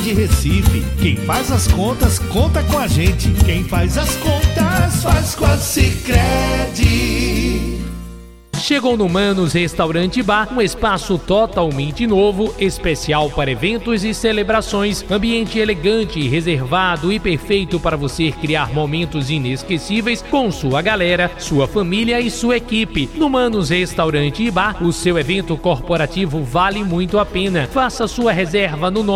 de Recife. Quem faz as contas, conta com a gente. Quem faz as contas, faz com a Sicredi. Chegou no Manos Restaurante e Bar, um espaço totalmente novo, especial para eventos e celebrações, ambiente elegante, reservado e perfeito para você criar momentos inesquecíveis com sua galera, sua família e sua equipe. No Manos Restaurante e Bar, o seu evento corporativo vale muito a pena. Faça sua reserva no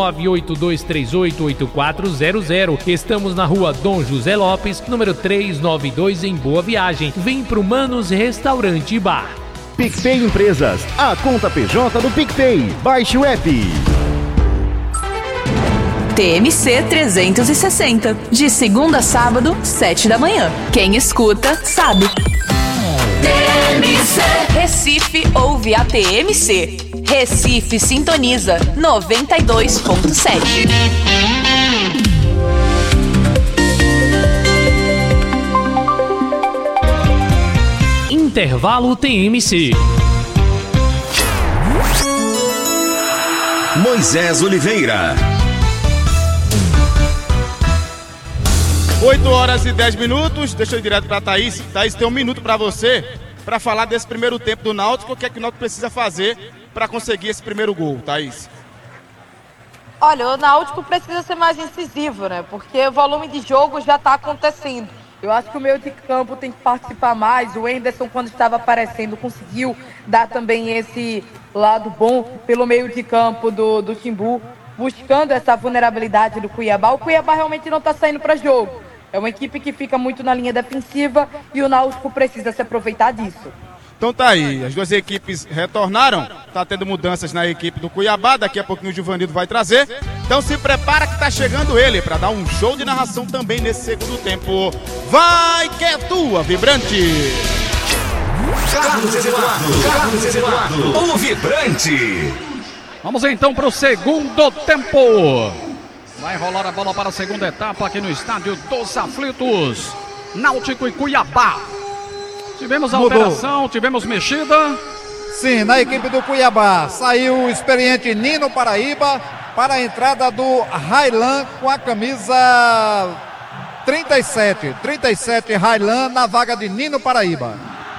982388400. Estamos na rua Dom José Lopes, número 392, em Boa Viagem. Vem pro Manos Restaurante e Bar. PicPay Empresas, a conta PJ do PicPay. Baixe o app. TMC 360, de segunda a sábado, 7 da manhã. Quem escuta, sabe. TMC. Recife ouve a TMC. Recife sintoniza 92.7. Intervalo TMC. Moisés Oliveira. 8h10. Deixa eu ir direto para Thaís. Thaís, tem um minuto para você para falar desse primeiro tempo do Náutico. O que é que o Náutico precisa fazer para conseguir esse primeiro gol, Thaís? Olha, o Náutico precisa ser mais incisivo, né? Porque o volume de jogo já está acontecendo. Eu acho que o meio de campo tem que participar mais. O Henderson, quando estava aparecendo, conseguiu dar também esse lado bom pelo meio de campo do Timbu, buscando essa vulnerabilidade do Cuiabá. O Cuiabá realmente não está saindo para jogo. É uma equipe que fica muito na linha defensiva e o Náutico precisa se aproveitar disso. Então tá aí, as duas equipes retornaram, tá tendo mudanças na equipe do Cuiabá, daqui a pouquinho o Givanildo vai trazer. Então se prepara que tá chegando ele para dar um show de narração também nesse segundo tempo. Vai que é tua, Vibrante! Carlos Eduardo, o Vibrante. Vamos então para o segundo tempo. Vai rolar a bola para a segunda etapa aqui no Estádio dos Aflitos. Náutico e Cuiabá. Tivemos alteração, tivemos mexida. Sim, na equipe do Cuiabá saiu o experiente Nino Paraíba para a entrada do Railan com a camisa 37 Railan na vaga de Nino Paraíba.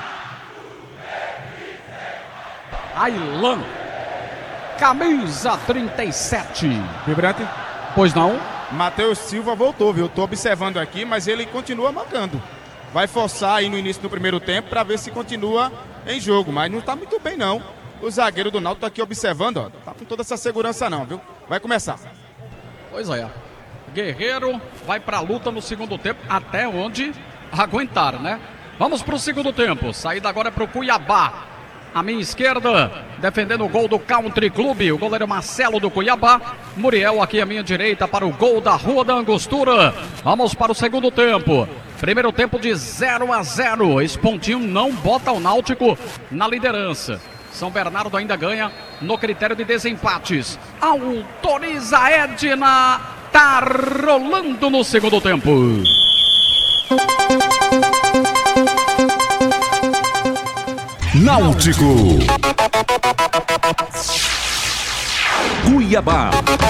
Railan, camisa 37. Vibrante? Pois não? Matheus Silva voltou, viu? Tô observando aqui, mas ele continua marcando. Vai forçar aí no início do primeiro tempo para ver se continua em jogo, mas não tá muito bem não. O zagueiro do Náutico tá aqui observando, ó, tá com toda essa segurança não, viu? Vai começar. Pois é. Guerreiro vai pra luta no segundo tempo, até onde aguentar, né? Vamos pro segundo tempo. Saída agora é pro Cuiabá. À minha esquerda, defendendo o gol do Country Club, o goleiro Marcelo do Cuiabá. Muriel aqui à minha direita para o gol da Rua da Angostura. Vamos para o segundo tempo. Primeiro tempo de 0-0. Esse pontinho não bota o Náutico na liderança. São Bernardo ainda ganha no critério de desempates. Autoriza Edna. Tá rolando no segundo tempo. Náutico, Cuiabá,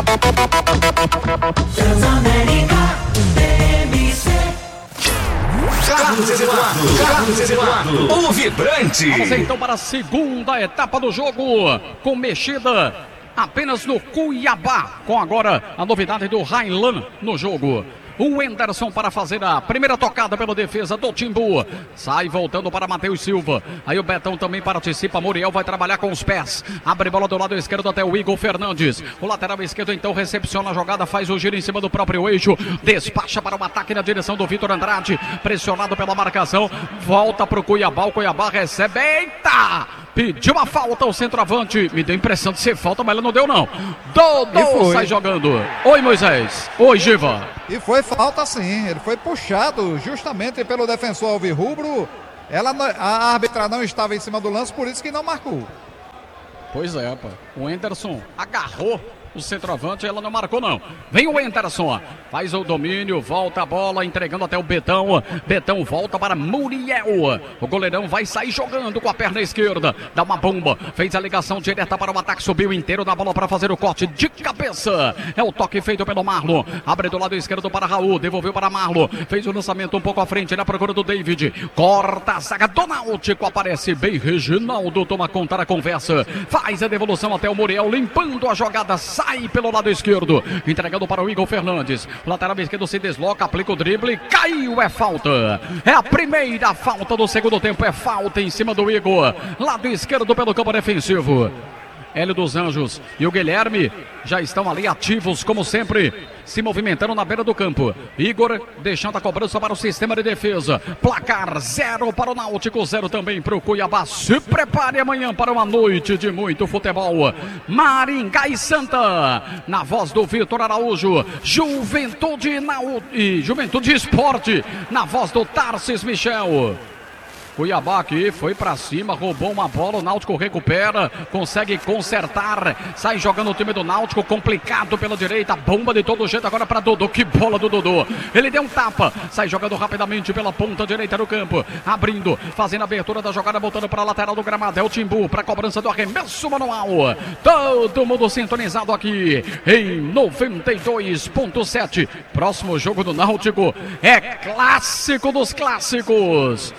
Transamérica, TMC. Carlos Eduardo, o Vibrante. Vamos então para a segunda etapa do jogo, com mexida apenas no Cuiabá, com agora a novidade do Railan no jogo. O Henderson para fazer a primeira tocada pela defesa do Timbu. Sai voltando para Matheus Silva. Aí o Betão também participa. Muriel vai trabalhar com os pés. Abre bola do lado esquerdo até o Igor Fernandes. O lateral esquerdo então recepciona a jogada. Faz o giro em cima do próprio eixo. Despacha para o ataque na direção do Vitor Andrade. Pressionado pela marcação. Volta para o Cuiabá. O Cuiabá recebe. Eita! Pediu uma falta ao centroavante. Me deu a impressão de ser falta, mas ela não deu não. Dodô sai jogando. Oi, Moisés. Oi, Giva. E foi falta sim, ele foi puxado justamente pelo defensor alvirrubro. A árbitra não estava em cima do lance, por isso que não marcou. Pois é, pá. O Henderson agarrou O centroavante, ela não marcou não. Vem o Enderson, faz o domínio, volta a bola, entregando até o Betão. Betão volta para Muriel. O goleirão vai sair jogando com a perna esquerda. Dá uma bomba, fez a ligação direta para o ataque, subiu inteiro na bola para fazer o corte de cabeça. É o toque feito pelo Marlon. Abre do lado esquerdo para Raul, devolveu para Marlon. Fez o lançamento um pouco à frente na procura do David. Corta a zaga do Náutico, aparece bem Reginaldo, toma conta da conversa. Faz a devolução até o Muriel, limpando a jogada. Sai pelo lado esquerdo, entregando para o Igor Fernandes. Lateral esquerdo se desloca, aplica o drible, caiu, é falta. É a primeira falta do segundo tempo, é falta em cima do Igor. Lado esquerdo pelo campo defensivo. Hélio dos Anjos e o Guilherme já estão ali ativos, como sempre, se movimentando na beira do campo. Igor deixando a cobrança para o sistema de defesa. Placar 0 para o Náutico, 0 também para o Cuiabá. Se prepare amanhã para uma noite de muito futebol. Maringá e Santa, na voz do Vitor Araújo. Juventude e Juventude Esporte, na voz do Tarcis Michel. Cuiabá aqui, foi pra cima, roubou uma bola, o Náutico recupera, consegue consertar, sai jogando o time do Náutico, complicado pela direita, bomba de todo jeito agora pra Dodô, que bola do Dodô, ele deu um tapa, sai jogando rapidamente pela ponta direita do campo, abrindo, fazendo a abertura da jogada, voltando pra lateral do gramado, é o Timbu, pra cobrança do arremesso manual, todo mundo sintonizado aqui em 92.7, próximo jogo do Náutico, é clássico dos clássicos.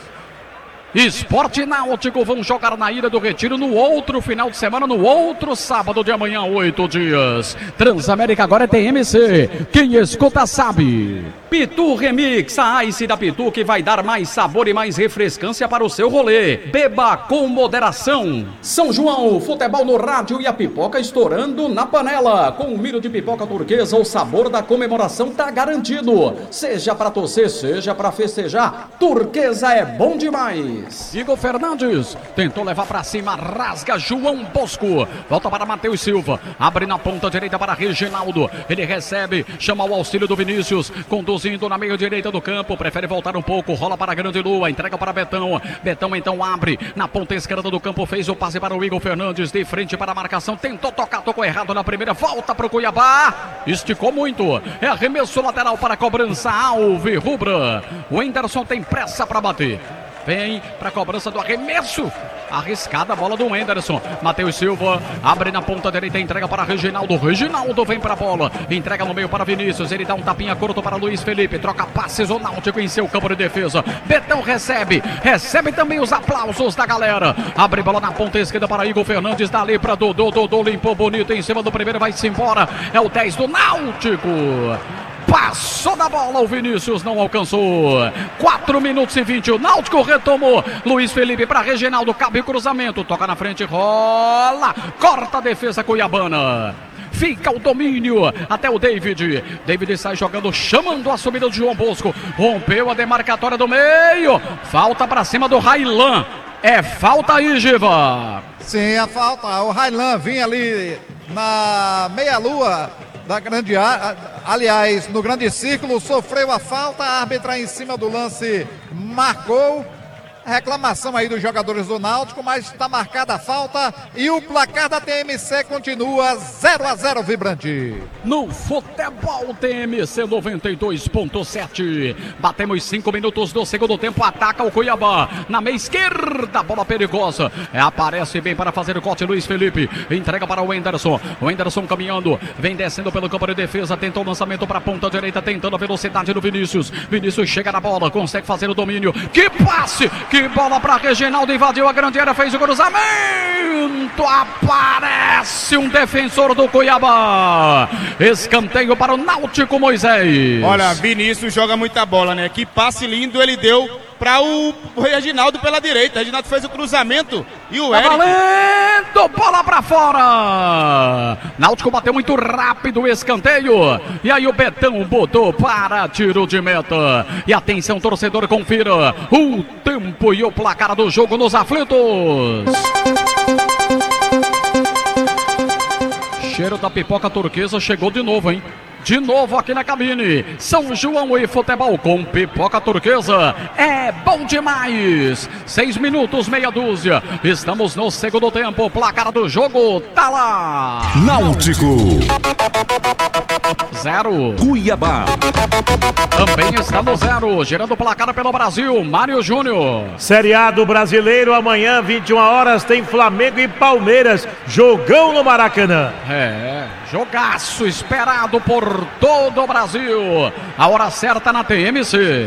Esporte e Náutico vão jogar na Ilha do Retiro no outro final de semana, no outro sábado de amanhã, 8 dias. Transamérica agora é TMC, quem escuta sabe. Pitu Remix, a Ice da Pitu que vai dar mais sabor e mais refrescância para o seu rolê. Beba com moderação. São João, futebol no rádio e a pipoca estourando na panela. Com o milho de pipoca turquesa, o sabor da comemoração tá garantido. Seja para torcer, seja para festejar, turquesa é bom demais. Igor Fernandes tentou levar para cima, rasga João Bosco, volta para Matheus Silva, abre na ponta direita para Reginaldo, ele recebe, chama o auxílio do Vinícius, conduzindo na meia direita do campo, prefere voltar um pouco, rola para a Grande Lua, entrega para Betão, Betão então abre, na ponta esquerda do campo, fez o passe para o Igor Fernandes, de frente para a marcação, tentou tocar, tocou errado na primeira, volta para o Cuiabá, esticou muito, é arremesso lateral para a cobrança alvirrubra, o Enderson tem pressa para bater. Vem para a cobrança do arremesso. Arriscada a bola do Enderson. Matheus Silva abre na ponta direita, entrega para Reginaldo. Reginaldo vem para a bola, entrega no meio para Vinícius. Ele dá um tapinha curto para Luiz Felipe. Troca passes o Náutico em seu campo de defesa. Betão recebe também os aplausos da galera. Abre bola na ponta esquerda para Igor Fernandes. Dali para Dodô. Dodô limpou bonito em cima do primeiro. Vai-se embora. É o 10 do Náutico. Passou da bola, o Vinícius não alcançou. 4 minutos e 20, o Náutico retomou. Luiz Felipe para Reginaldo, cabe o cruzamento, toca na frente, rola, corta a defesa cuiabana. Fica o domínio até o David. David sai jogando, chamando a subida do João Bosco. Rompeu a demarcatória do meio. Falta para cima do Railan. É falta aí, Giva. Sim, a falta. O Railan vinha ali na meia-lua da grande área, aliás, no grande círculo, sofreu a falta, a árbitra em cima do lance marcou. Reclamação aí dos jogadores do Náutico, mas está marcada a falta e o placar da TMC continua 0-0 vibrante. No futebol TMC 92.7, batemos 5 minutos do segundo tempo, ataca o Cuiabá, na meia esquerda, bola perigosa, aparece bem para fazer o corte Luiz Felipe, entrega para o Enderson caminhando, vem descendo pelo campo de defesa, tentou o lançamento para a ponta direita, tentando a velocidade do Vinícius chega na bola, consegue fazer o domínio, que passe! Que bola para Reginaldo, invadiu a grande área, fez o cruzamento, aparece um defensor do Cuiabá, escanteio para o Náutico, Moisés. Olha, Vinícius joga muita bola, né? Que passe lindo ele deu para o Reginaldo pela direita. Reginaldo fez o cruzamento e o Eric... valendo, bola para fora. Náutico bateu muito rápido o escanteio. E aí o Betão botou para tiro de meta. E atenção, torcedor, confira o tempo e o placar do jogo nos aflitos. Cheiro da pipoca turquesa chegou de novo, hein? De novo aqui na cabine, São João e futebol com pipoca turquesa. É bom demais. 6 minutos, meia dúzia. Estamos no segundo tempo. Placar do jogo tá lá. Náutico 0. Cuiabá. Também está no 0. Girando o placar pelo Brasil, Mário Júnior. Série A do Brasileiro, amanhã, 21 horas, tem Flamengo e Palmeiras. Jogão no Maracanã. Jogaço esperado por todo o Brasil. A hora certa na TMC.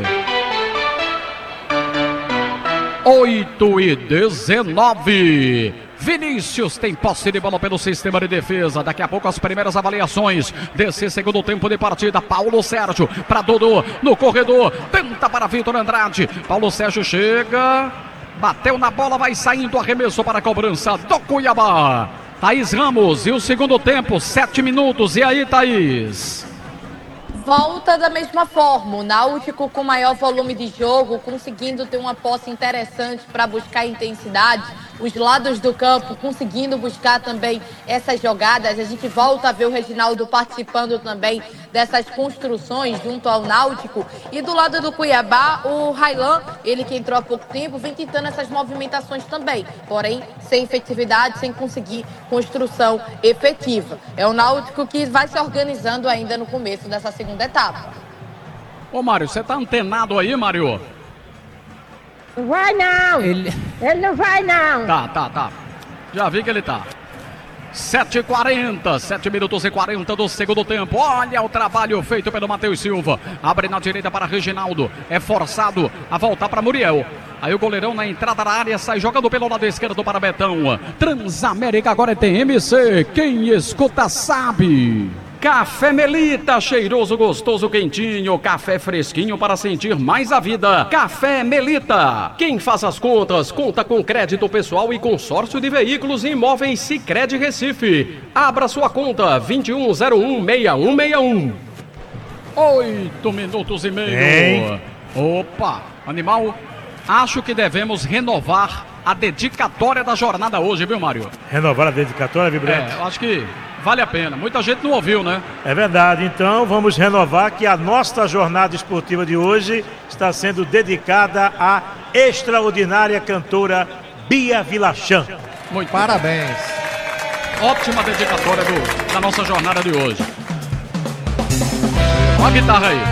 8:19. Vinícius tem posse de bola pelo sistema de defesa. Daqui a pouco as primeiras avaliações desse segundo tempo de partida. Paulo Sérgio para Dodô no corredor. Tenta para Vitor Andrade. Paulo Sérgio chega. Bateu na bola, vai saindo. Arremesso para a cobrança do Cuiabá. Thaís Ramos e o segundo tempo, 7 minutos. E aí, Thaís? Volta da mesma forma, o Náutico com maior volume de jogo, conseguindo ter uma posse interessante para buscar intensidade, os lados do campo conseguindo buscar também essas jogadas. A gente volta a ver o Reginaldo participando também dessas construções junto ao Náutico. E do lado do Cuiabá, o Railan, ele que entrou há pouco tempo, vem tentando essas movimentações também, porém sem efetividade, sem conseguir construção efetiva. É o Náutico que vai se organizando ainda no começo dessa segunda etapa. Ô Mário, você tá antenado aí, Mário? Não vai não, ele não vai não. Tá, já vi que ele tá. 7:40, 7 minutos e 40 do segundo tempo. Olha o trabalho feito pelo Matheus Silva. Abre na direita para Reginaldo. É forçado a voltar para Muriel. Aí o goleirão na entrada da área sai jogando pelo lado esquerdo para Betão. Transamérica agora é TMC. Quem escuta sabe. Café Melita, cheiroso, gostoso, quentinho, café fresquinho para sentir mais a vida. Café Melita. Quem faz as contas, conta com crédito pessoal e consórcio de veículos e imóveis Sicredi Recife. Abra sua conta, 21016161. 8 minutos e meio. Opa, animal, acho que devemos renovar a dedicatória da jornada hoje, viu, Mário? Renovar a dedicatória, Vibrante? Eu acho que vale a pena. Muita gente não ouviu, né? É verdade. Então, vamos renovar que a nossa jornada esportiva de hoje está sendo dedicada à extraordinária cantora Bia Vilachan. Muito Parabéns. Bem. Ótima dedicatória da nossa jornada de hoje. Olha a guitarra aí.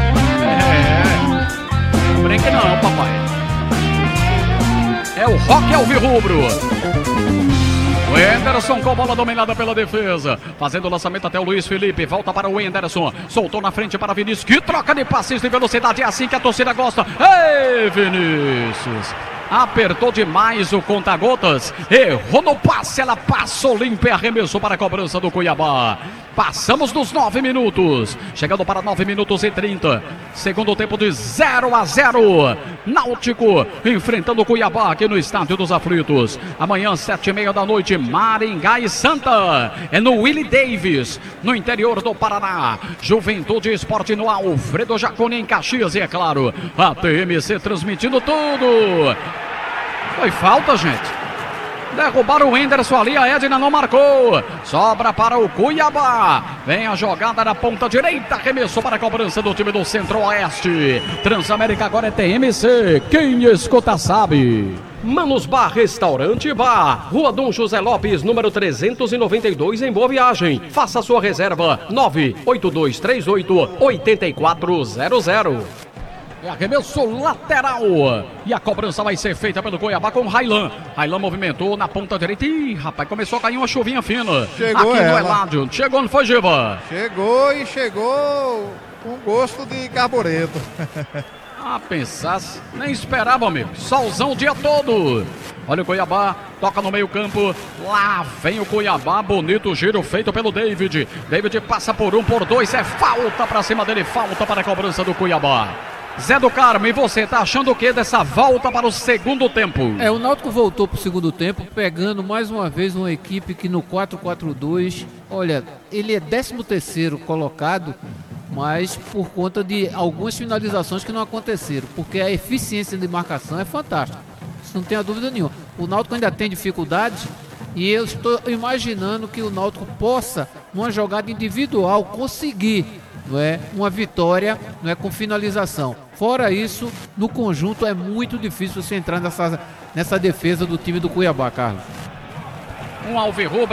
Não brinque não, papai. É o rock alvirrubro. O Enderson com bola dominada pela defesa. Fazendo o lançamento até o Luiz Felipe. Volta para o Enderson. Soltou na frente para Vinícius. Que troca de passes de velocidade. É assim que a torcida gosta. Ei, Vinícius. Apertou demais o conta-gotas. Errou no passe. Ela passou limpa e arremessou para a cobrança do Cuiabá. Passamos dos 9 minutos. Chegando para 9 minutos e 30. Segundo tempo de 0-0. Náutico enfrentando o Cuiabá aqui no Estádio dos Aflitos. Amanhã, 7:30 da noite, Maringá e Santa. É no Willie Davis, no interior do Paraná. Juventude Esporte no Alfredo Jaconi em Caxias. E é claro, a TMC transmitindo tudo. Foi falta, gente. Derrubaram o Enderson ali, a Edna não marcou. Sobra para o Cuiabá. Vem a jogada na ponta direita. Arremessou para a cobrança do time do Centro-Oeste. Transamérica agora é TMC. Quem escuta sabe. Manos Bar Restaurante Bar, Rua Dom José Lopes, número 392, em Boa Viagem. Faça sua reserva, 98238-8400. Arremesso lateral. E a cobrança vai ser feita pelo Cuiabá com o Railan. Railan movimentou na ponta direita. Ih, rapaz, começou a cair uma chuvinha fina. Chegou aqui ela. no Eládio. Chegou, não foi, Giva? Chegou com gosto de carbureto. Ah, pensasse. Nem esperava, amigo. Solzão o dia todo. Olha o Cuiabá, toca no meio campo. Lá vem o Cuiabá, bonito giro feito pelo David. David passa por 1, por 2, é falta pra cima dele, falta para a cobrança do Cuiabá. Zé do Carmo, e você tá achando o que dessa volta para o segundo tempo? O Náutico voltou para o segundo tempo, pegando mais uma vez uma equipe que no 4-4-2, olha, ele é 13º colocado, mas por conta de algumas finalizações que não aconteceram, porque a eficiência de marcação é fantástica, isso não tem a dúvida nenhuma. O Náutico ainda tem dificuldades e eu estou imaginando que o Náutico possa, numa jogada individual, conseguir não é? Uma vitória, não é, com finalização. Fora isso, no conjunto é muito difícil você entrar nessa defesa do time do Cuiabá, Carlos. Um alvirrubro